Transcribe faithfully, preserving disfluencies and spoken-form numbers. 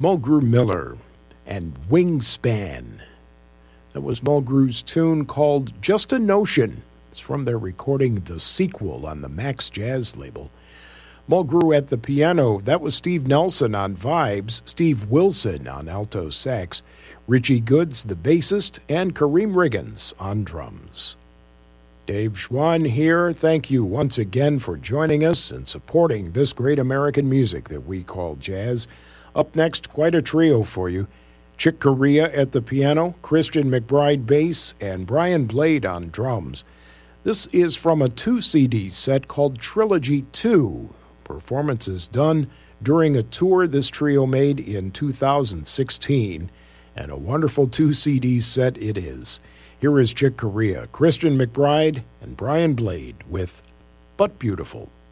Mulgrew Miller and Wingspan. That was Mulgrew's tune called Just a Notion. It's from their recording The Sequel on the Max Jazz label. Mulgrew at the piano, that was Steve Nelson on vibes, Steve Wilson on alto sax, Richie Goods, the bassist, and Kareem Riggins on drums. Dave Schwann here. Thank you once again for joining us and supporting this great American music that we call jazz. Up next, quite a trio for you. Chick Corea at the piano, Christian McBride bass, and Brian Blade on drums. This is from a two-C D set called Trilogy two. Performances done during a tour this trio made in two thousand sixteen, and a wonderful two-C D set it is. Here is Chick Corea, Christian McBride, and Brian Blade with But Beautiful.